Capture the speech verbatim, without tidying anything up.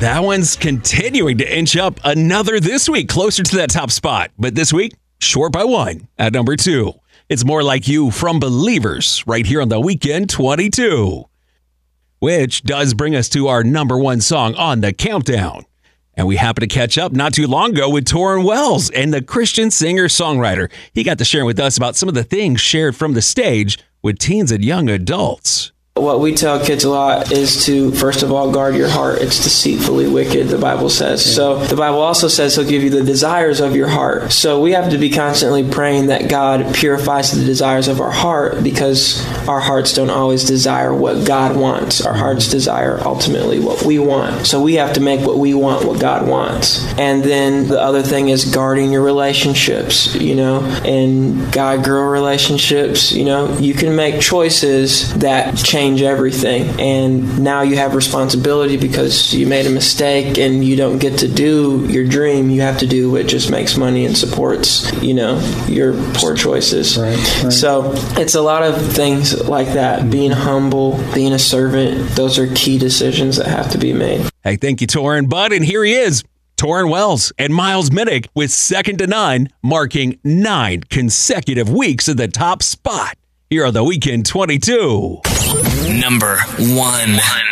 That one's continuing to inch up another this week, closer to that top spot. But this week, short by one at number two. It's More Like You from Believers right here on The Weekend twenty-two. Which does bring us to our number one song on the countdown. And we happened to catch up not too long ago with Tauren Wells and the Christian singer-songwriter. He got to share with us about some of the things shared from the stage with teens and young adults. What we tell kids a lot is to, first of all, guard your heart. It's deceitfully wicked, the Bible says. So the Bible also says he'll give you the desires of your heart. So we have to be constantly praying that God purifies the desires of our heart, because our hearts don't always desire what God wants. Our hearts desire ultimately what we want. So we have to make what we want what God wants. And then the other thing is guarding your relationships, you know, and guy-girl relationships. You know, you can make choices that change everything, and now you have responsibility because you made a mistake and you don't get to do your dream. You have to do what just makes money and supports, you know, your poor choices. Right, right. So it's a lot of things like that. Being humble, being a servant, those are key decisions that have to be made. Hey, thank you, Tauren. Bud, and here he is, Tauren Wells and Miles Minnick with Second to None, marking nine consecutive weeks at the top spot here on The Weekend twenty-two. Number one.